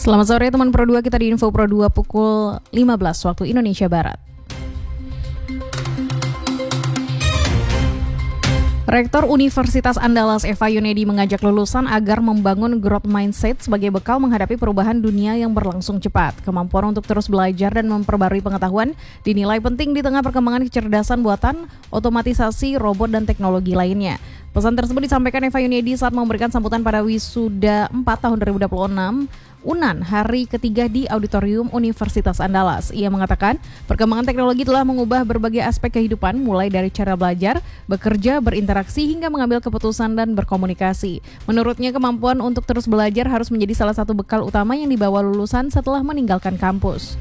Selamat sore teman Pro 2, kita di Info Pro 2 pukul 15 waktu Indonesia Barat. Rektor Universitas Andalas Eva Yunedi mengajak lulusan agar membangun growth mindset sebagai bekal menghadapi perubahan dunia yang berlangsung cepat. Kemampuan untuk terus belajar dan memperbarui pengetahuan dinilai penting di tengah perkembangan kecerdasan buatan, otomatisasi, robot, dan teknologi lainnya. Pesan tersebut disampaikan Eva Yunedi saat memberikan sambutan pada Wisuda 4 tahun 2026 UNAN hari ketiga di Auditorium Universitas Andalas. Ia mengatakan, perkembangan teknologi telah mengubah berbagai aspek kehidupan, mulai dari cara belajar, bekerja, berinteraksi, hingga mengambil keputusan dan berkomunikasi. Menurutnya, kemampuan untuk terus belajar harus menjadi salah satu bekal utama yang dibawa lulusan setelah meninggalkan kampus.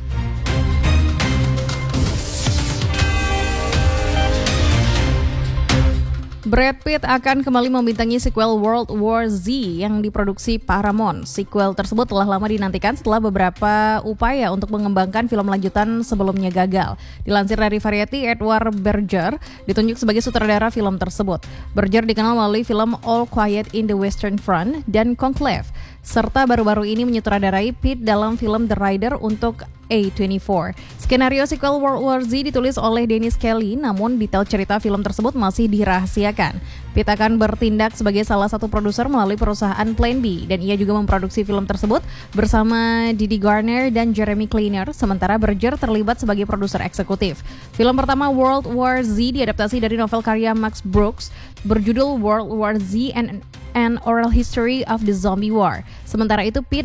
Brad Pitt akan kembali membintangi sequel World War Z yang diproduksi Paramount. Sequel tersebut telah lama dinantikan setelah beberapa upaya untuk mengembangkan film lanjutan sebelumnya gagal. Dilansir dari Variety, Edward Berger ditunjuk sebagai sutradara film tersebut. Berger dikenal melalui film All Quiet in the Western Front dan Conclave, serta baru-baru ini menyutradarai Pitt dalam film The Rider untuk A24. Skenario sequel World War Z ditulis oleh Dennis Kelly, namun detail cerita film tersebut masih dirahasiakan. Pitt akan bertindak sebagai salah satu produser melalui perusahaan Plan B, dan ia juga memproduksi film tersebut bersama Didi Garner dan Jeremy Kleiner, sementara Berger terlibat sebagai produser eksekutif. Film pertama World War Z diadaptasi dari novel karya Max Brooks berjudul World War Z and An Oral History of the Zombie War. Sementara itu, Pitt